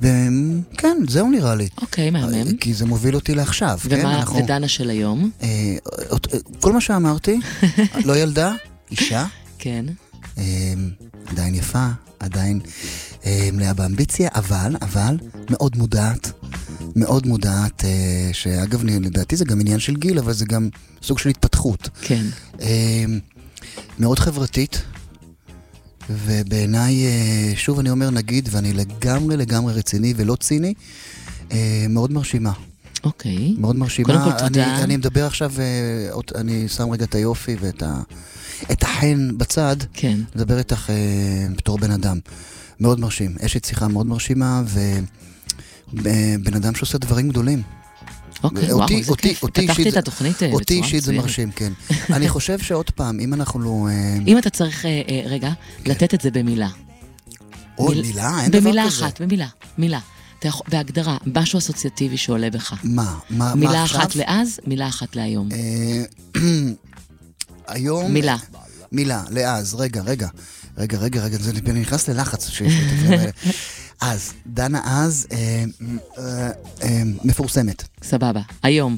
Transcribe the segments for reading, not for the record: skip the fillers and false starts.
וכן, זהו נראה לי. אוקיי, מהמם. כי זה מוביל אותי לעכשיו. ומה ודנה של היום? כל מה שאמרתי, לא ילדה, אישה. כן. עדיין יפה, עדיין מלאה באמביציה, אבל מאוד מודעת, שאגב, לדעתי זה גם עניין של גיל, אבל זה גם סוג של התפתחות. כן. מאוד חברתית, ובעיניי, שוב אני אומר נגיד, ואני לגמרי רציני ולא ציני, מאוד מרשימה. אוקיי. מאוד מרשימה. קודם כל תודה. אני מדבר עכשיו, אני שם רגע את היופי ואת החן בצד. כן. מדבר איתך בתור בן אדם. מאוד מרשים. אשת שיחה מאוד מרשימה, ובן אדם שעושה דברים גדולים. אוקיי, וואו, זה כיף. פתחתי את התוכנית בצורה מצוינת. אותי אישית זה מרשים, כן. אני חושב שעוד פעם, אם אנחנו לא... אם אתה צריך, רגע, לתת את זה במילה. עוד מילה? אין דבר כזה. במילה אחת, מילה. בהגדרה, משהו אסוציאטיבי שעולה בך. מה? מילה אחת לאז, מילה אחת להיום. היום... מילה, לאז, רגע, זה נכנס ללחץ שיש לי את הדברים האלה. אז, דנה אז, מפורסמת. סבבה, היום.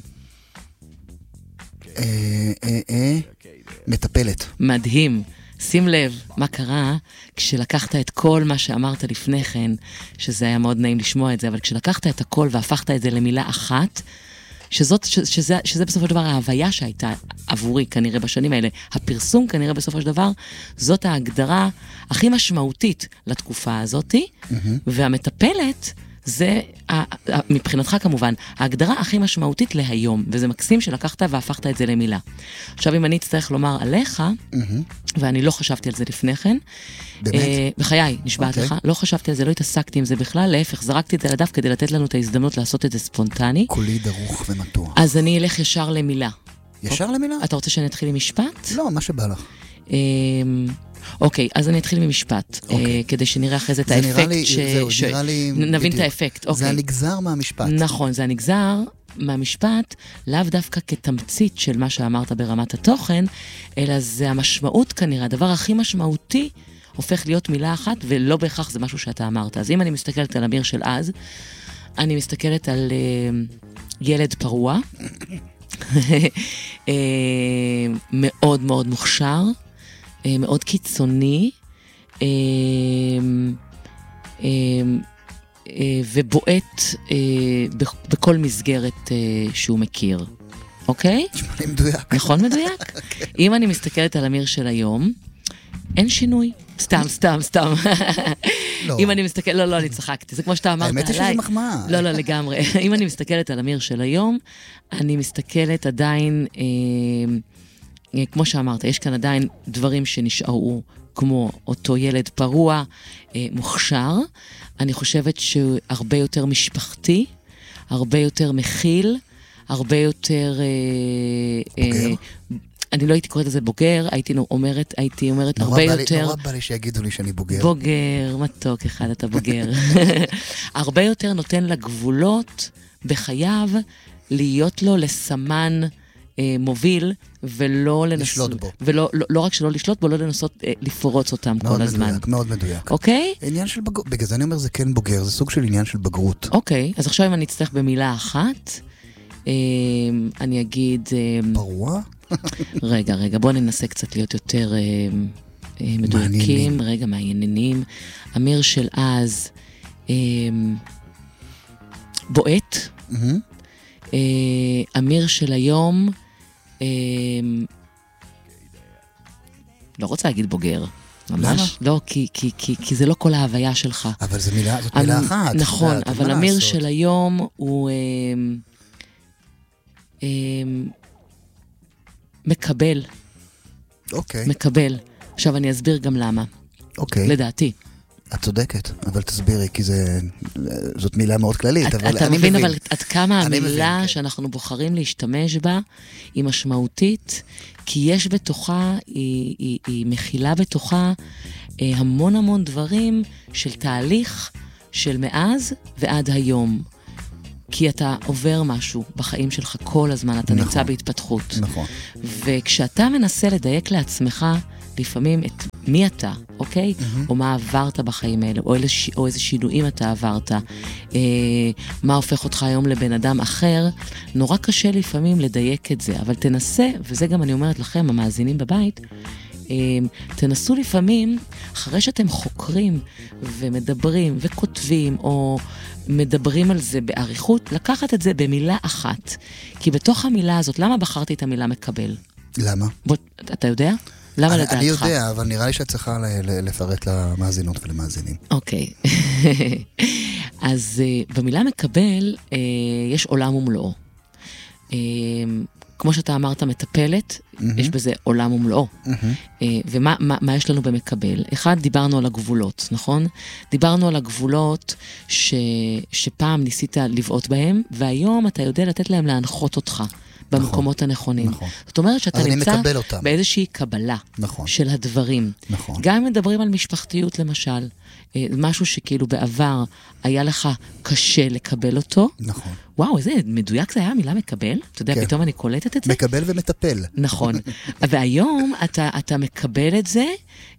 מטפלת. מדהים. שים לב מה קרה כשלקחת את כל מה שאמרת לפני כן, שזה היה מאוד נעים לשמוע את זה, אבל כשלקחת את הכל והפכת את זה למילה אחת, שזה בסופו של דבר ההוויה שהייתה עבורי כנראה בשנים האלה, הפרסום כנראה בסופו של דבר, זאת ההגדרה הכי משמעותית לתקופה הזאת, והמטפלת זה, מבחינתך כמובן, ההגדרה הכי משמעותית להיום, וזה מקסים שלקחת והפכת את זה למילה. עכשיו אם אני אצטרך לומר עליך, ואני לא חשבתי על זה לפני כן, באמת? בחיי, נשבעת לך, לא חשבתי על זה, לא התעסקתי עם זה בכלל, להפך, זרקתי את זה לדף כדי לתת לנו את ההזדמנות לעשות את זה ספונטני. כולי דרוך ומתוח. אז אני אלך ישר למילה. ישר למילה? אתה רוצה שאני אתחיל עם משפט? לא, מה שבא לך. אוקיי, אז אני אתחיל ממשפט, כדי שנראה אחרי זה את האפקט, נבין את האפקט. זה הנגזר מהמשפט. נכון, זה הנגזר מהמשפט, לאו דווקא כתמצית של מה שאמרת ברמת התוכן, אלא זה המשמעות כנראה, הדבר הכי משמעותי הופך להיות מילה אחת, ולא בהכרח זה משהו שאתה אמרת. אז אם אני מסתכלת על אמיר של אז, אני מסתכלת על ילד פרוע, מאוד מאוד מוכשר, מאוד קיצוני, ובועט בכל מסגרת שהוא מכיר. אוקיי? נשמע מדויק. נכון מדויק? אם אני מסתכלת על אמיר של היום, אין שינוי. סתם. אם אני מסתכלת, לא, אני צחקתי. זה כמו שאתה אמרת עליי. האמת היא שזה מחמאה. לא, לגמרי. אם אני מסתכלת על אמיר של היום, אני מסתכלת עדיין, כמו שאמרת, יש כאן עדיין דברים שנשארו כמו אותו ילד פרוע, מוכשר. אני חושבת שהוא הרבה יותר משפחתי, הרבה יותר מכיל, הרבה יותר... בוגר? אני לא הייתי קוראת לזה בוגר, הייתי אומרת הרבה יותר... נורא בא לי שיגידו לי שאני בוגר. בוגר, מתוק אחד, אתה בוגר. הרבה יותר נותן לגבולות בחייו להיות לו לסמן מוביל, ולא לשלוט בו. ולא רק שלא לשלוט בו, לא לנסות לפרוץ אותם כל הזמן. מאוד מדויק. אוקיי? עניין של בגרות, בגלל זה אני אומר זה כן בוגר, זה סוג של עניין של בגרות. אוקיי, אז עכשיו אם אני אצטרך במילה אחת, אני אגיד... פרוע? רגע, בואו ננסה קצת להיות יותר מדויקים. רגע, מעניינים. אמיר של אז, בועט. אמיר של היום, לא רוצה להגיד בוגר. ממש לא, כי זה לא כל ההוויה שלך. אבל זאת מילה אחת. נכון, אבל אמיר של היום הוא מקבל. אוקיי. מקבל. עכשיו אני אסביר גם למה. אוקיי. לדעתי. את צודקת, אבל תסבירי, כי זאת מילה מאוד כללית, אבל אתה אני מבין, מבין. אבל עד כמה המילה מבין, שאנחנו בוחרים להשתמש בה היא משמעותית, כי יש בתוכה, היא מכילה בתוכה המון דברים של תהליך של מאז ועד היום. כי אתה עובר משהו בחיים שלך כל הזמן, אתה נמצא בהתפתחות. נכון. וכשאתה מנסה לדייק לעצמך לפעמים את מי אתה, אוקיי? או מה עברת בחיים האלה, או איזה שינויים אתה עברת, מה הופך אותך היום לבן אדם אחר, נורא קשה לפעמים לדייק את זה, אבל תנסה, וזה גם אני אומרת לכם, המאזינים בבית, תנסו לפעמים, אחרי שאתם חוקרים ומדברים וכותבים, או מדברים על זה בעריכות, לקחת את זה במילה אחת. כי בתוך המילה הזאת, למה בחרתי את המילה מקבל? למה? אתה יודע? למה לדעתך? אני יודע, אבל נראה לי שאת צריכה לפרט למאזינות ולמאזינים. אוקיי. אז במילה מקבל יש עולם ומלואו. כמו שאתה אמרת, מטפלת, יש בזה עולם ומלואו. ומה יש לנו במקבל? אחד, דיברנו על הגבולות, נכון? דיברנו על הגבולות שפעם ניסית לבעוט בהם, והיום אתה יודע לתת להם להנחות אותך במקומות הנכונים. זאת אומרת שאתה נמצא באיזושהי קבלה של הדברים. גם אם מדברים על משפחתיות למשל, משהו שכאילו בעבר היה לך קשה לקבל אותו. נכון. וואו, איזה מדויק זה היה המילה מקבל. אתה יודע, פתאום אני קולטת את זה. מקבל ומטפל. נכון. והיום אתה מקבל את זה,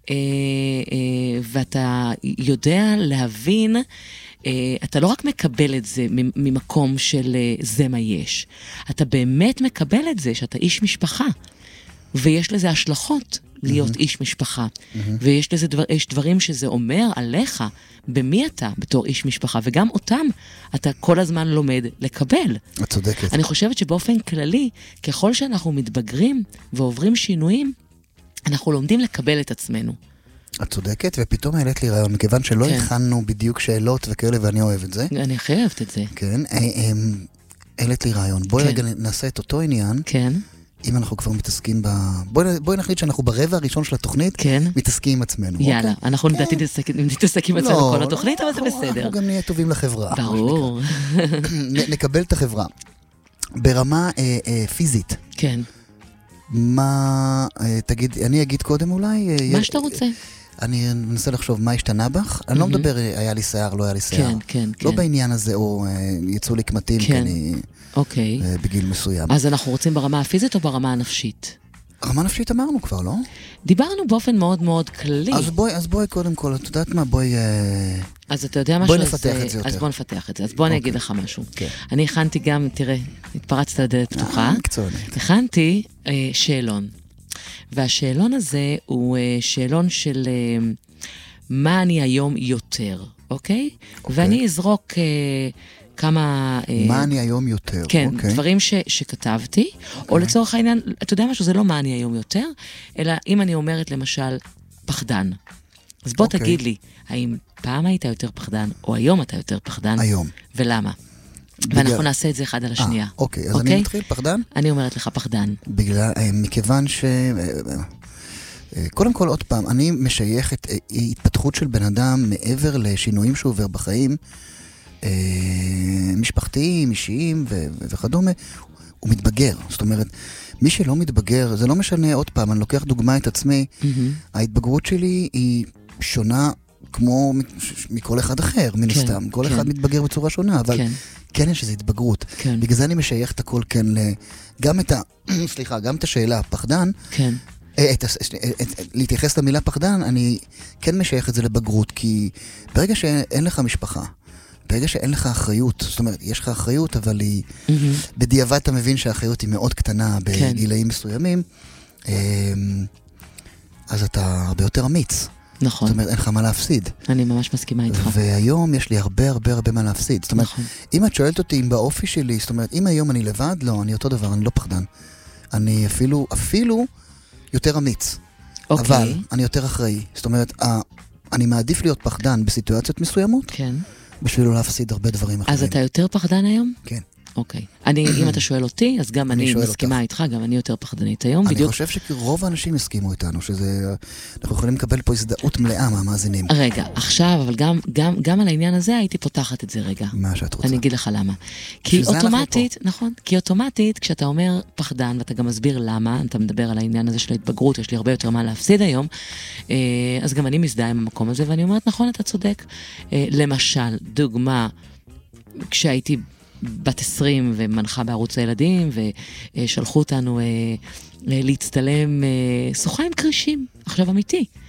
ואתה יודע להבין, אתה לא רק מקבל את זה ממקום של זה מה יש. אתה באמת מקבל את זה שאתה איש משפחה, ויש לזה השלכות להיות איש משפחה. ויש לזה דברים שזה אומר עליך, במי אתה בתור איש משפחה, וגם אותם אתה כל הזמן לומד לקבל. את צודקת. אני חושבת שבאופן כללי, ככל שאנחנו מתבגרים ועוברים שינויים, אנחנו לומדים לקבל את עצמנו. את צודקת, ופתאום העלית לי רעיון, מכיוון שלא הכנו בדיוק שאלות וכאלה, ואני אוהב את זה. אני הכי אוהבת את זה. כן, העלית לי רעיון. בואי רגע נעשה את אותו עניין. כן. אם אנחנו כבר מתעסקים בואי נחליט שאנחנו ברבע הראשון של התוכנית, מתעסקים עם עצמנו. יאללה, אנחנו נדעתי נתעסק עם עצמנו כל התוכנית, אבל זה בסדר. אנחנו גם נהיה טובים לחברה. ברור. נקבל את החברה. ברמה פיזית. כן. מה, תגיד, אני אגיד קודם אולי? מה שאתה רוצה. אני מנסה לחשוב מה השתנה בך. אני לא מדבר, היה לי שיער, לא היה לי שיער. כן, כן, כן. לא בעניין הזה, או יצאו לי קמטים, כי אני בגיל מסוים. אז אנחנו רוצים ברמה הפיזית או ברמה הנפשית? הרמה הנפשית אמרנו כבר, לא? דיברנו באופן מאוד מאוד כללי. אז בואי קודם כל, את יודעת מה, אז אתה יודע משהו? בואי נפתח את זה יותר. אז בוא נפתח את זה. אז בוא אני אגיד לך משהו. אני הכנתי גם, תראה, התפרצת לדלת פתוחה. מקצוענית. הכנתי שאלון. והשאלון הזה הוא שאלון של מה אני היום יותר, אוקיי? ואני אזרוק כמה... מה אני היום יותר? כן, דברים שכתבתי, או לצורך העניין, אתה יודע משהו, זה לא מה אני היום יותר, אלא אם אני אומרת למשל פחדן. אז בוא תגיד לי, האם פעם היית יותר פחדן, או היום אתה יותר פחדן? היום. ולמה? ואנחנו נעשה את זה אחד על השנייה. אוקיי, אז אני מתחיל פחדן? אני אומרת לך פחדן. מכיוון קודם כל, עוד פעם, אני משייך את התפתחות של בן אדם מעבר לשינויים שהוא עובר בחיים, משפחתיים, אישיים וכדומה, הוא מתבגר. זאת אומרת, מי שלא מתבגר, זה לא משנה, עוד פעם, אני לוקח דוגמה את עצמי, ההתבגרות שלי היא שונה כמו מכל אחד אחר, מן הסתם. כל אחד מתבגר בצורה שונה, אבל כן יש איזו התבגרות. בגלל זה אני משייך את הכל כן גם את גם את השאלה, פחדן, להתייחס למילה פחדן, אני כן משייך את זה לבגרות, כי ברגע שאין לך משפחה, ברגע שאין לך אחריות, זאת אומרת, יש לך אחריות, אבל היא, בדיעבד אתה מבין שהאחריות היא מאוד קטנה בגילאים מסוימים, אז אתה הרבה יותר אמיץ. נכון. זאת אומרת, אין לך מה להפסיד. אני ממש מסכימה איתך. והיום יש לי הרבה מה להפסיד. זאת אומרת, אם את שואלת אותי אם באופי שלי, זאת אומרת, אם היום אני לבד, לא, אני אותו דבר, אני לא פחדן. אני אפילו יותר אמיץ. אבל אני יותר אחראי. זאת אומרת, אני מעדיף להיות פחדן בסיטואציות מסוימות, בשביל לא להפסיד הרבה דברים אחרים. אז אתה יותר פחדן היום? כן. אוקיי. אם אתה שואל אותי, אז גם אני מסכימה איתך, גם אני יותר פחדנית היום. אני חושב שרוב האנשים הסכימו איתנו, אנחנו יכולים לקבל פה הזדהות מלאה מהמאזינים. רגע, עכשיו, אבל גם על העניין הזה הייתי פותחת את זה רגע. מה שאת רוצה. אני אגיד לך למה. כי אוטומטית, נכון, כי אוטומטית, כשאתה אומר פחדן, ואתה גם מסביר למה, אתה מדבר על העניין הזה של ההתבגרות, יש לי הרבה יותר מה להפסיד היום, אז גם אני מזדהה עם המקום הזה, ואני אומרת, נכון, אתה צודק. למשל, דוגמה, כשהייתי בת 20 ומנחה בערוץ הילדים, ושלחו אותנו להצטלם, שוחה עם קרישים, עכשיו אמיתי.